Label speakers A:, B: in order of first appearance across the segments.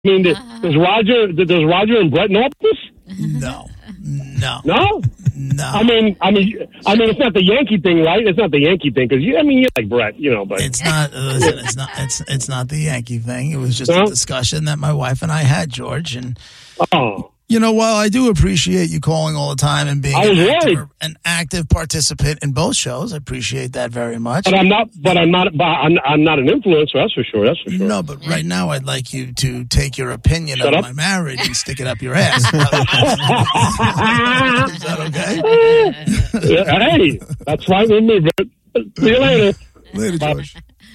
A: I mean, does Roger and Brett know this?
B: No.
A: No. I mean, it's not the Yankee thing, right? It's not the Yankee thing because you like Brett, but
B: it's not. Listen, it's not the Yankee thing. It was just a discussion that my wife and I had, George, and while I do appreciate you calling all the time and being an active participant in both shows, I appreciate that very much.
A: But I'm not an influencer. That's for sure.
B: No, but right now I'd like you to take your opinion of my marriage and stick it up your ass. Is that okay?
A: Hey, that's fine with me. See you later.
B: Later, George.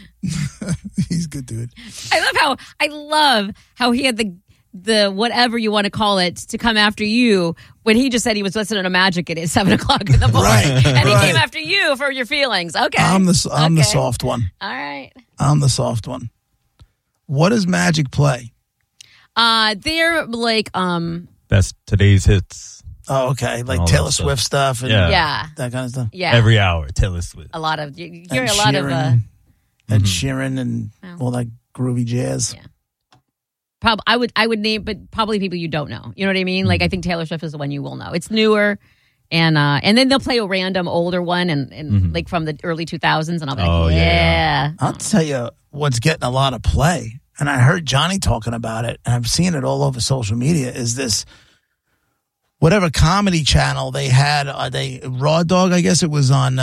B: He's good, dude.
C: I love how he had the whatever you want to call it to come after you when he just said he was listening to Magic at 7 o'clock in the morning, and he came after you for your feelings. Okay,
B: I'm the soft one.
C: All right,
B: I'm the soft one. What does Magic play?
C: They're like
D: best today's hits.
B: Oh, okay, like Taylor Swift stuff and that kind of stuff.
C: Yeah,
D: every hour Taylor Swift.
C: A lot of you hear
B: Ed
C: a lot of
B: Ed Sheeran and all that groovy jazz.
C: Yeah. I would name, but probably people you don't know. You know what I mean? Like I think Taylor Swift is the one you will know. It's newer, and then they'll play a random older one and like from the early 2000s, and I'll be like, yeah.
B: I'll tell you what's getting a lot of play, and I heard Johnny talking about it, and I've seen it all over social media. Is this whatever comedy channel they had? Raw Dog? I guess it was on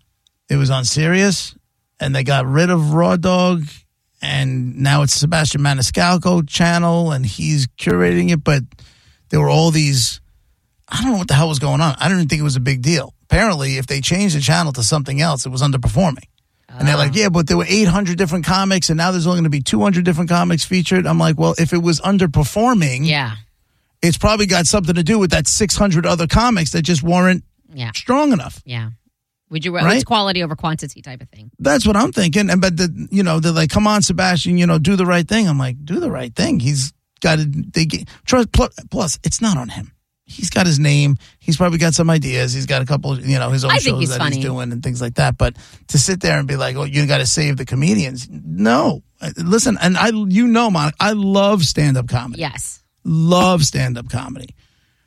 B: Sirius, and they got rid of Raw Dog. And now it's Sebastian Maniscalco channel, and he's curating it. But there were all these, I don't know what the hell was going on. I didn't think it was a big deal. Apparently, if they changed the channel to something else, it was underperforming. And they're like, but there were 800 different comics, and now there's only going to be 200 different comics featured. I'm like, well, if it was underperforming, it's probably got something to do with that 600 other comics that just weren't strong enough.
C: Yeah. Would you it's quality over quantity type of thing?
B: That's what I'm thinking. But they're like, come on, Sebastian, do the right thing. I'm like, do the right thing. He's got to trust. Plus, it's not on him. He's got his name. He's probably got some ideas. He's got a couple, his own shows that he's doing and things like that. But to sit there and be like, oh, you got to save the comedians. No, listen. And Monica, I love stand-up comedy.
C: Yes,
B: love stand-up comedy.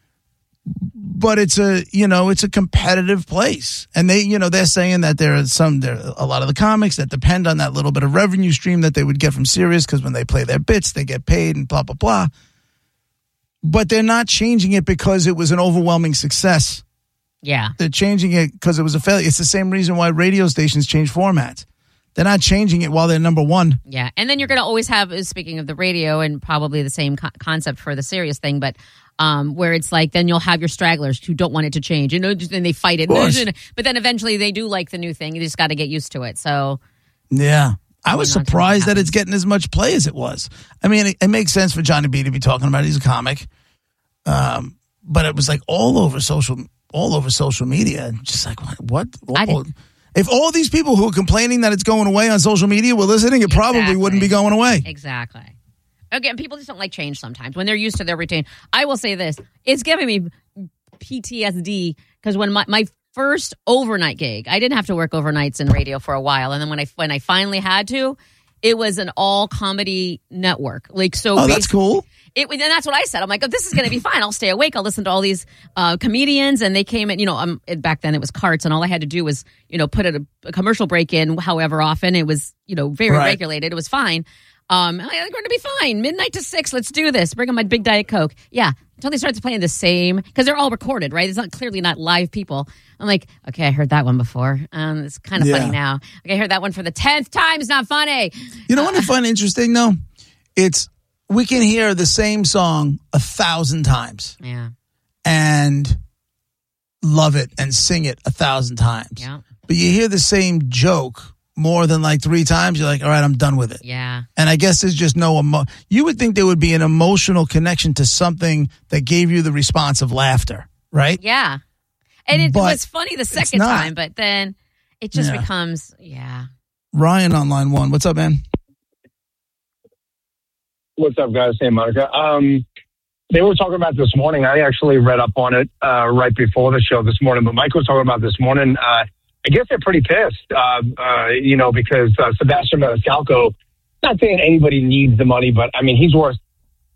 B: But it's a competitive place, and they're saying that there are a lot of the comics that depend on that little bit of revenue stream that they would get from Sirius because when they play their bits, they get paid and blah blah blah. But they're not changing it because it was an overwhelming success.
C: Yeah,
B: they're changing it because it was a failure. It's the same reason why radio stations change formats. They're not changing it while they're number one. Yeah,
C: and then you're going to always have, speaking of the radio, and probably the same concept for the Sirius thing, but. Where it's like, then you'll have your stragglers who don't want it to change, and they fight it. But then eventually they do like the new thing. You just got to get used to it. So,
B: yeah, I was surprised that it's getting as much play as it was. I mean, it makes sense for Johnny B to be talking about it. He's a comic, but it was like all over social media. Just like what? If all these people who are complaining that it's going away on social media were listening, it probably wouldn't be going away.
C: Exactly. Again, people just don't like change sometimes when they're used to their routine. I will say this. It's giving me PTSD because when my first overnight gig, I didn't have to work overnights in radio for a while. And then when I finally had to, it was an all comedy network.
B: That's cool.
C: And that's what I said. I'm like, oh, this is going to be fine. I'll stay awake. I'll listen to all these comedians. And they came in, back then it was carts. And all I had to do was, put a commercial break in however often. It was, very regulated. It was fine. I'm like, we're going to be fine. Midnight to 6. Let's do this. Bring on my big Diet Coke. Yeah. Until they start playing the same, because they're all recorded, right? It's clearly not live people. I'm like, okay, I heard that one before. It's kind of funny now. Okay, I heard that one for the 10th time. It's not funny.
B: You know what I find interesting, though? We can hear the same song 1,000 times.
C: Yeah.
B: And love it and sing it 1,000 times.
C: Yeah.
B: But you hear the same joke more than 3 times, you're like, all right, I'm done with it.
C: Yeah.
B: And I guess there's just no you would think there would be an emotional connection to something that gave you the response of laughter, right?
C: Yeah. And it was funny the second time, but then it just becomes,
B: Ryan on line 1. What's up, man?
E: What's up, guys? Hey, Monica. They were talking about this morning. I actually read up on it right before the show this morning, but Mike was talking about this morning. I guess they're pretty pissed, because Sebastian Maniscalco, not saying anybody needs the money, but I mean, he's worth